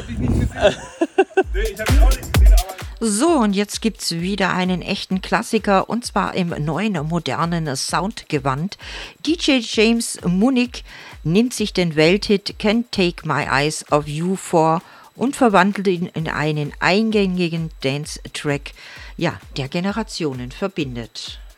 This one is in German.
hab dich nicht gesehen. Nee, ich hab dich auch nicht gesehen, aber... So, und jetzt gibt's wieder einen echten Klassiker, und zwar im neuen, modernen Soundgewand. DJ James Munich nimmt sich den Welthit Can't Take My Eyes Off You vor und verwandelt ihn in einen eingängigen Dance-Track, ja, der Generationen verbindet.